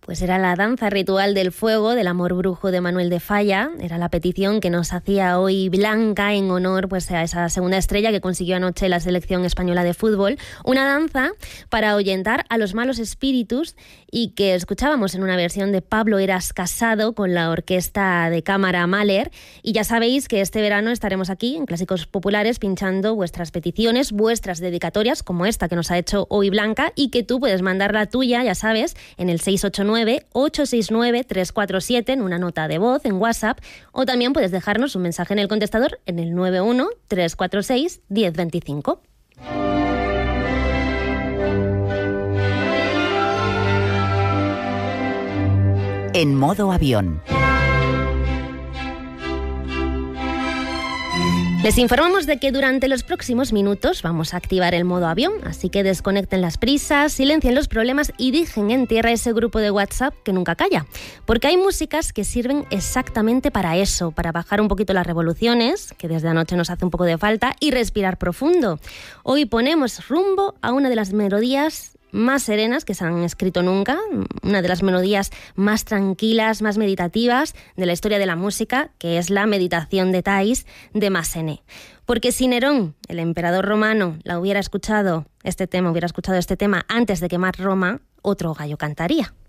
Pues era la danza ritual del fuego del amor brujo de Manuel de Falla. Era la petición que nos hacía hoy Blanca en honor pues, a esa segunda estrella que consiguió anoche la selección española de fútbol. Una danza para ahuyentar a los malos espíritus y que escuchábamos en una versión de Pablo Eras Casado con la orquesta de cámara Mahler. Y ya sabéis que este verano estaremos aquí en Clásicos Populares pinchando vuestras peticiones, vuestras dedicatorias, como esta que nos ha hecho hoy Blanca, y que tú puedes mandar la tuya, ya sabes, en el 689-869-347 en una nota de voz en WhatsApp, o también puedes dejarnos un mensaje en el contestador en el 91-346-1025. En modo avión. Les informamos de que durante los próximos minutos vamos a activar el modo avión, así que desconecten las prisas, silencien los problemas y dejen en tierra ese grupo de WhatsApp que nunca calla. Porque hay músicas que sirven exactamente para eso, para bajar un poquito las revoluciones, que desde anoche nos hace un poco de falta, y respirar profundo. Hoy ponemos rumbo a una de las melodías más serenas que se han escrito nunca, una de las melodías más tranquilas, más meditativas de la historia de la música, que es la Meditación de Thais de Massenet. Porque si Nerón, el emperador romano, hubiera escuchado este tema antes de quemar Roma, otro gallo cantaría.